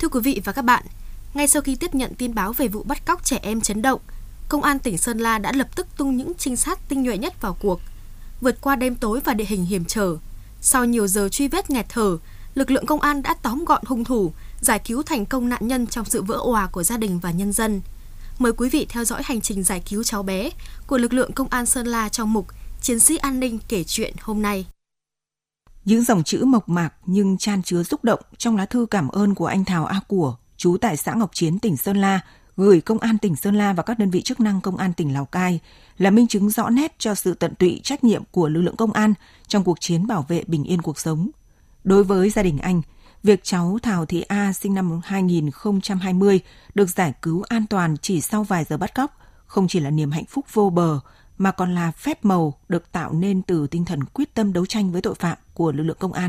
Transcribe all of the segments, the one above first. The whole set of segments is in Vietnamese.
Thưa quý vị và các bạn, ngay sau khi tiếp nhận tin báo về vụ bắt cóc trẻ em chấn động, Công an tỉnh Sơn La đã lập tức tung những trinh sát tinh nhuệ nhất vào cuộc. Vượt qua đêm tối và địa hình hiểm trở, sau nhiều giờ truy vết nghẹt thở, lực lượng công an đã tóm gọn hung thủ, giải cứu thành công nạn nhân trong sự vỡ òa của gia đình và nhân dân. Mời quý vị theo dõi hành trình giải cứu cháu bé của lực lượng Công an Sơn La trong mục Chiến sĩ an ninh kể chuyện hôm nay. Những dòng chữ mộc mạc nhưng chan chứa xúc động trong lá thư cảm ơn của anh Thảo A Của, trú tại xã Ngọc Chiến, tỉnh Sơn La, gửi Công an tỉnh Sơn La và các đơn vị chức năng Công an tỉnh Lào Cai là minh chứng rõ nét cho sự tận tụy trách nhiệm của lực lượng công an trong cuộc chiến bảo vệ bình yên cuộc sống. Đối với gia đình anh, việc cháu Thảo Thị A sinh năm 2020 được giải cứu an toàn chỉ sau vài giờ bắt cóc không chỉ là niềm hạnh phúc vô bờ mà còn là phép màu được tạo nên từ tinh thần quyết tâm đấu tranh với tội phạm của lực lượng công an.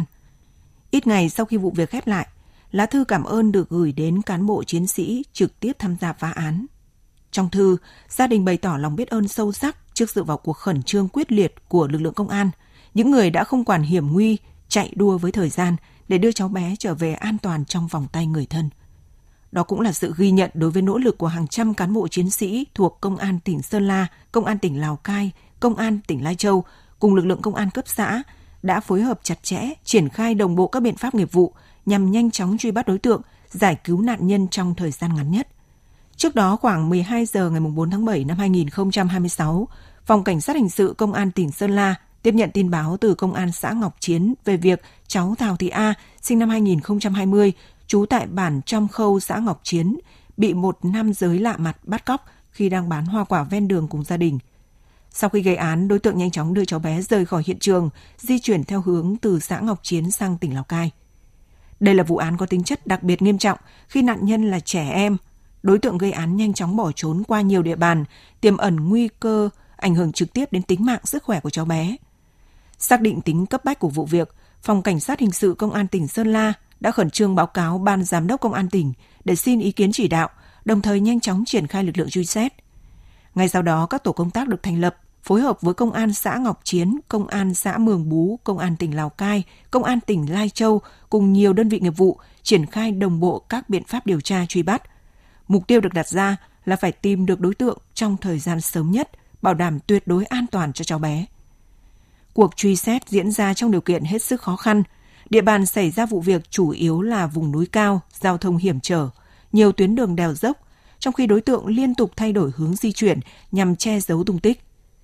Ít ngày sau khi vụ việc khép lại, lá thư cảm ơn được gửi đến cán bộ chiến sĩ trực tiếp tham gia phá án. Trong thư, gia đình bày tỏ lòng biết ơn sâu sắc trước sự vào cuộc khẩn trương quyết liệt của lực lượng công an, những người đã không quản hiểm nguy, chạy đua với thời gian để đưa cháu bé trở về an toàn trong vòng tay người thân. Đó cũng là sự ghi nhận đối với nỗ lực của hàng trăm cán bộ chiến sĩ thuộc Công an tỉnh Sơn La, Công an tỉnh Lào Cai, Công an tỉnh Lai Châu cùng lực lượng công an cấp xã đã phối hợp chặt chẽ, triển khai đồng bộ các biện pháp nghiệp vụ nhằm nhanh chóng truy bắt đối tượng, giải cứu nạn nhân trong thời gian ngắn nhất. Trước đó, khoảng 12 giờ ngày 4 tháng 7 năm 2026, Phòng Cảnh sát Hình sự Công an tỉnh Sơn La tiếp nhận tin báo từ Công an xã Ngọc Chiến về việc cháu Thảo Thị A, sinh năm 2020, trú tại bản Trong Khâu, xã Ngọc Chiến, bị một nam giới lạ mặt bắt cóc khi đang bán hoa quả ven đường cùng gia đình. Sau khi gây án, đối tượng nhanh chóng đưa cháu bé rời khỏi hiện trường, di chuyển theo hướng từ xã Ngọc Chiến sang tỉnh Lào Cai. Đây là vụ án có tính chất đặc biệt nghiêm trọng khi nạn nhân là trẻ em. Đối tượng gây án nhanh chóng bỏ trốn qua nhiều địa bàn, tiềm ẩn nguy cơ ảnh hưởng trực tiếp đến tính mạng sức khỏe của cháu bé. Xác định tính cấp bách của vụ việc, Phòng Cảnh sát Hình sự Công an tỉnh Sơn La đã khẩn trương báo cáo Ban Giám đốc Công an tỉnh để xin ý kiến chỉ đạo, đồng thời nhanh chóng triển khai lực lượng truy xét. Ngay sau đó, các tổ công tác được thành lập, phối hợp với Công an xã Ngọc Chiến, Công an xã Mường Bú, Công an tỉnh Lào Cai, Công an tỉnh Lai Châu cùng nhiều đơn vị nghiệp vụ triển khai đồng bộ các biện pháp điều tra truy bắt. Mục tiêu được đặt ra là phải tìm được đối tượng trong thời gian sớm nhất, bảo đảm tuyệt đối an toàn cho cháu bé. Cuộc truy xét diễn ra trong điều kiện hết sức khó khăn. Địa bàn xảy ra vụ việc chủ yếu là vùng núi cao, giao thông hiểm trở, nhiều tuyến đường đèo dốc, trong khi đối tượng liên tục thay đổi hướng di chuyển nhằm che giấu tung tích.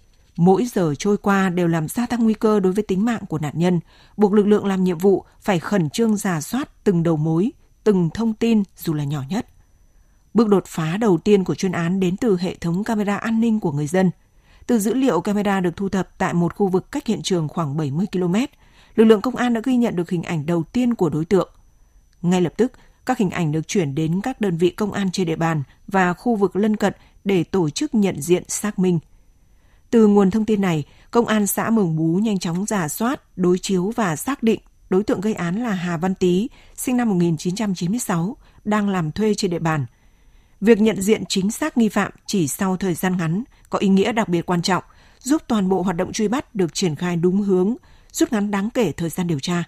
Mỗi giờ trôi qua đều làm gia tăng nguy cơ đối với tính mạng của nạn nhân, buộc lực lượng làm nhiệm vụ phải khẩn trương rà soát từng đầu mối, từng thông tin dù là nhỏ nhất. Bước đột phá đầu tiên của chuyên án đến từ hệ thống camera an ninh của người dân. Từ dữ liệu camera được thu thập tại một khu vực cách hiện trường khoảng 70 km, lực lượng công an đã ghi nhận được hình ảnh đầu tiên của đối tượng. Ngay lập tức, các hình ảnh được chuyển đến các đơn vị công an trên địa bàn và khu vực lân cận để tổ chức nhận diện xác minh. Từ nguồn thông tin này, Công an xã Mường Bú nhanh chóng rà soát, đối chiếu và xác định đối tượng gây án là Hà Văn Tý, sinh năm 1996, đang làm thuê trên địa bàn. Việc nhận diện chính xác nghi phạm chỉ sau thời gian ngắn có ý nghĩa đặc biệt quan trọng, giúp toàn bộ hoạt động truy bắt được triển khai đúng hướng, rút ngắn đáng kể thời gian điều tra.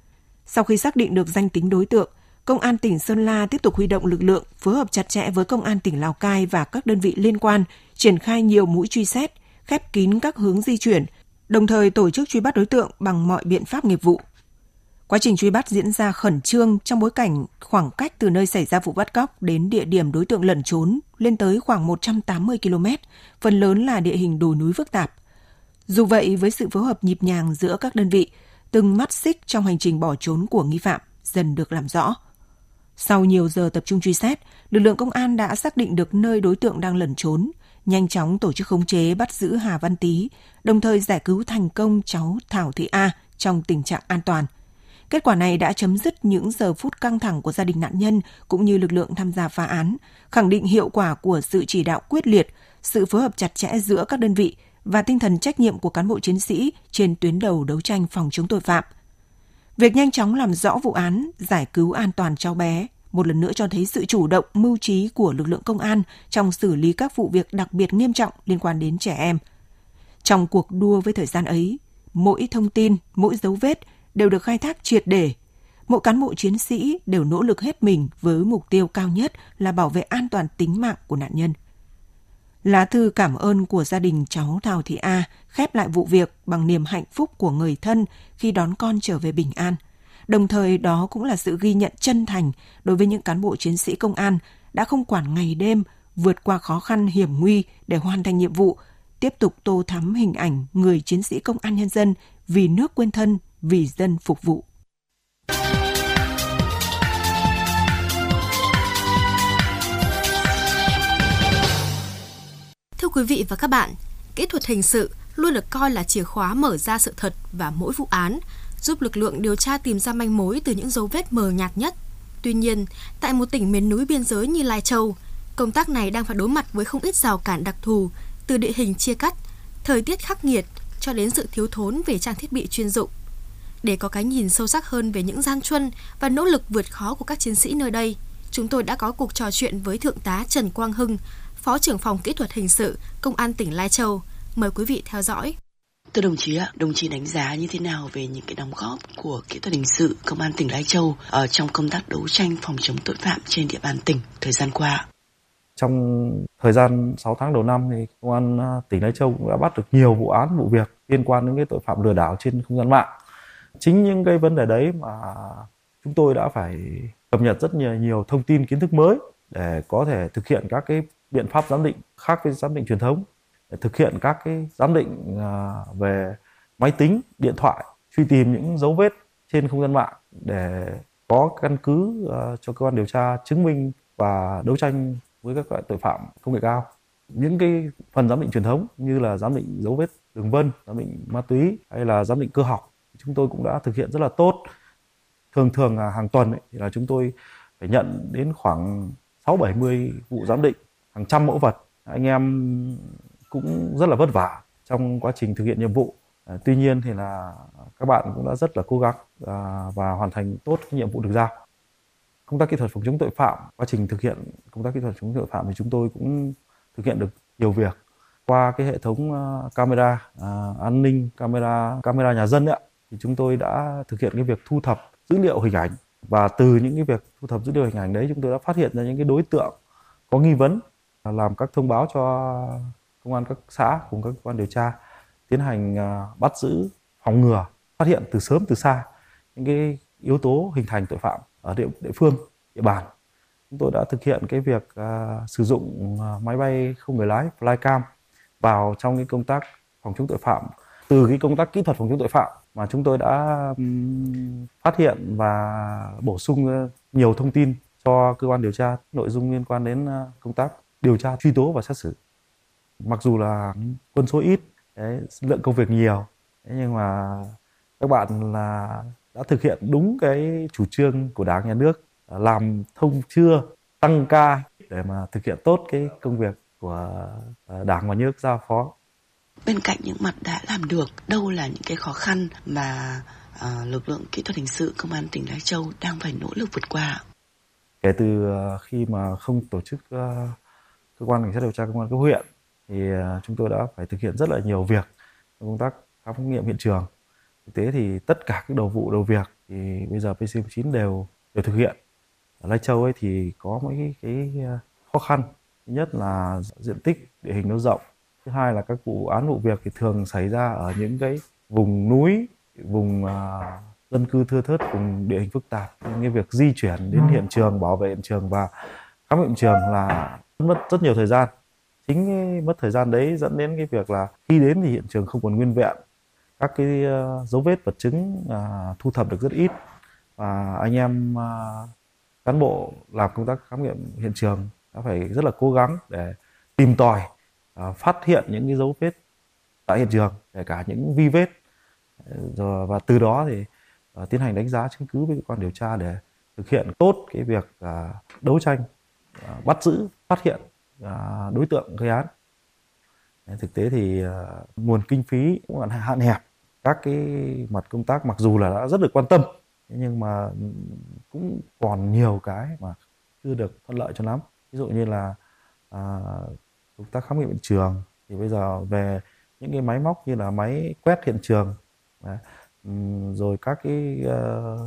Sau khi xác định được danh tính đối tượng, Công an tỉnh Sơn La tiếp tục huy động lực lượng, phối hợp chặt chẽ với Công an tỉnh Lào Cai và các đơn vị liên quan, triển khai nhiều mũi truy xét, khép kín các hướng di chuyển, đồng thời tổ chức truy bắt đối tượng bằng mọi biện pháp nghiệp vụ. Quá trình truy bắt diễn ra khẩn trương trong bối cảnh khoảng cách từ nơi xảy ra vụ bắt cóc đến địa điểm đối tượng lẩn trốn lên tới khoảng 180 km, phần lớn là địa hình đồi núi phức tạp. Dù vậy, với sự phối hợp nhịp nhàng giữa các đơn vị, từng mắt xích trong hành trình bỏ trốn của nghi phạm dần được làm rõ. Sau nhiều giờ tập trung truy xét, lực lượng công an đã xác định được nơi đối tượng đang lẩn trốn, nhanh chóng tổ chức khống chế bắt giữ Hà Văn Tý, đồng thời giải cứu thành công cháu Thảo Thị A trong tình trạng an toàn. Kết quả này đã chấm dứt những giờ phút căng thẳng của gia đình nạn nhân cũng như lực lượng tham gia phá án, khẳng định hiệu quả của sự chỉ đạo quyết liệt, sự phối hợp chặt chẽ giữa các đơn vị và tinh thần trách nhiệm của cán bộ chiến sĩ trên tuyến đầu đấu tranh phòng chống tội phạm. Việc nhanh chóng làm rõ vụ án, giải cứu an toàn cháu bé một lần nữa cho thấy sự chủ động, mưu trí của lực lượng công an trong xử lý các vụ việc đặc biệt nghiêm trọng liên quan đến trẻ em. Trong cuộc đua với thời gian ấy, mỗi thông tin, mỗi dấu vết đều được khai thác triệt để. Mỗi cán bộ chiến sĩ đều nỗ lực hết mình với mục tiêu cao nhất là bảo vệ an toàn tính mạng của nạn nhân. Lá thư cảm ơn của gia đình cháu Thảo Thị A khép lại vụ việc bằng niềm hạnh phúc của người thân khi đón con trở về bình an. Đồng thời đó cũng là sự ghi nhận chân thành đối với những cán bộ chiến sĩ công an đã không quản ngày đêm, vượt qua khó khăn hiểm nguy để hoàn thành nhiệm vụ, tiếp tục tô thắm hình ảnh người chiến sĩ công an nhân dân vì nước quên thân, vì dân phục vụ. Thưa quý vị và các bạn, kỹ thuật hình sự luôn được coi là chìa khóa mở ra sự thật và mỗi vụ án, giúp lực lượng điều tra tìm ra manh mối từ những dấu vết mờ nhạt nhất. Tuy nhiên, tại một tỉnh miền núi biên giới như Lai Châu, công tác này đang phải đối mặt với không ít rào cản đặc thù, từ địa hình chia cắt, thời tiết khắc nghiệt cho đến sự thiếu thốn về trang thiết bị chuyên dụng. Để có cái nhìn sâu sắc hơn về những gian truân và nỗ lực vượt khó của các chiến sĩ nơi đây, chúng tôi đã có cuộc trò chuyện với Thượng tá Trần Quang Hưng, Phó trưởng phòng kỹ thuật hình sự, Công an tỉnh Lai Châu. Mời quý vị theo dõi. Thưa đồng chí ạ, đồng chí đánh giá như thế nào về những cái đóng góp của kỹ thuật hình sự Công an tỉnh Lai Châu ở trong công tác đấu tranh phòng chống tội phạm trên địa bàn tỉnh thời gian qua? Trong thời gian 6 tháng đầu năm thì Công an tỉnh Lai Châu cũng đã bắt được nhiều vụ án vụ việc liên quan đến cái tội phạm lừa đảo trên không gian mạng. Chính những cái vấn đề đấy mà chúng tôi đã phải cập nhật rất nhiều thông tin kiến thức mới để có thể thực hiện các cái biện pháp giám định khác với giám định truyền thống, để thực hiện các cái giám định về máy tính, điện thoại, truy tìm những dấu vết trên không gian mạng để có căn cứ cho cơ quan điều tra chứng minh và đấu tranh với các loại tội phạm công nghệ cao. Những cái phần giám định truyền thống như là giám định dấu vết đường vân, giám định ma túy hay là giám định cơ học, chúng tôi cũng đã thực hiện rất là tốt. Thường là hàng tuần thì là chúng tôi phải nhận đến khoảng 60-70 vụ giám định, hàng trăm mẫu vật. Anh em cũng rất là vất vả trong quá trình thực hiện nhiệm vụ. Tuy nhiên thì là các bạn cũng đã rất là cố gắng và hoàn thành tốt cái nhiệm vụ được giao. Công tác kỹ thuật phòng chống tội phạm, quá trình thực hiện công tác kỹ thuật phòng chống tội phạm thì chúng tôi cũng thực hiện được nhiều việc qua cái hệ thống camera an ninh, camera nhà dân ấy, thì chúng tôi đã thực hiện cái việc thu thập dữ liệu hình ảnh, và từ những cái việc thu thập dữ liệu hình ảnh đấy chúng tôi đã phát hiện ra những cái đối tượng có nghi vấn, làm các thông báo cho công an các xã cùng các cơ quan điều tra tiến hành bắt giữ, phòng ngừa, phát hiện từ sớm từ xa những cái yếu tố hình thành tội phạm ở địa phương, địa bàn. Chúng tôi đã thực hiện cái việc sử dụng máy bay không người lái flycam vào trong cái công tác phòng chống tội phạm. Từ cái công tác kỹ thuật phòng chống tội phạm mà chúng tôi đã phát hiện và bổ sung nhiều thông tin cho cơ quan điều tra, nội dung liên quan đến công tác điều tra, truy tố và xét xử. Mặc dù là quân số ít, lượng công việc nhiều, nhưng mà các bạn đã thực hiện đúng cái chủ trương của Đảng, Nhà nước, làm thông trưa, tăng ca để mà thực hiện tốt cái công việc của Đảng và Nhà nước giao phó. Bên cạnh những mặt đã làm được, đâu là những cái khó khăn mà lực lượng kỹ thuật hình sự Công an tỉnh Lai Châu đang phải nỗ lực vượt qua? Kể từ khi mà không tổ chức cơ quan cảnh sát điều tra công an cấp huyện thì chúng tôi đã phải thực hiện rất là nhiều việc trong công tác khám nghiệm hiện trường. Thực tế thì tất cả các đầu vụ đầu việc thì bây giờ PC19 đều thực hiện. Ở Lai Châu ấy thì có mấy cái khó khăn. Thứ nhất là diện tích địa hình nó rộng. Thứ hai là các vụ án vụ việc thì thường xảy ra ở những cái vùng núi, vùng dân cư thưa thớt, vùng địa hình phức tạp. Nên cái việc di chuyển đến hiện trường, bảo vệ hiện trường và khám nghiệm hiện trường là mất rất nhiều thời gian. Chính mất thời gian đấy dẫn đến cái việc là khi đến thì hiện trường không còn nguyên vẹn, các cái dấu vết vật chứng thu thập được rất ít, và anh em cán bộ làm công tác khám nghiệm hiện trường đã phải rất là cố gắng để tìm tòi, phát hiện những cái dấu vết tại hiện trường, kể cả những vi vết, rồi và từ đó thì tiến hành đánh giá chứng cứ với cơ quan điều tra để thực hiện tốt cái việc đấu tranh, bắt giữ, phát hiện đối tượng gây án. Thực tế thì nguồn kinh phí cũng còn hạn hẹp, các cái mặt công tác mặc dù là đã rất được quan tâm nhưng mà cũng còn nhiều cái mà chưa được thuận lợi cho lắm. Ví dụ như là công tác khám nghiệm hiện trường thì bây giờ về những cái máy móc như là máy quét hiện trường, rồi các cái